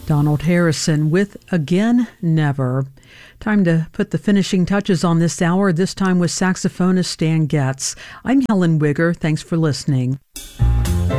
Donald Harrison with Again Never. Time to put the finishing touches on this hour, this time with saxophonist Stan Getz. I'm Helen Wigger. Thanks for listening.